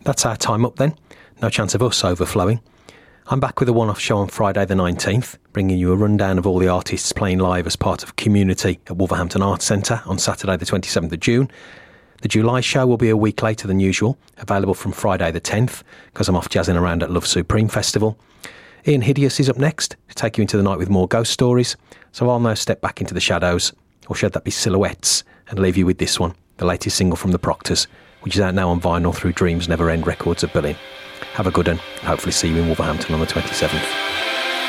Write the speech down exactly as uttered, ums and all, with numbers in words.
That's our time up then. No chance of us overflowing. I'm back with a one-off show on Friday the nineteenth, bringing you a rundown of all the artists playing live as part of Community at Wolverhampton Arts Centre on Saturday the twenty-seventh of June. The July show will be a week later than usual, available from Friday the tenth, because I'm off jazzing around at Love Supreme Festival. Ian Hideous is up next to take you into the night with more ghost stories, so I'll now step back into the shadows, or should that be silhouettes, and leave you with this one, the latest single from the Proctors, which is out now on vinyl through Dreams Never End Records of Berlin. Have a good one, and hopefully see you in Wolverhampton on the twenty-seventh.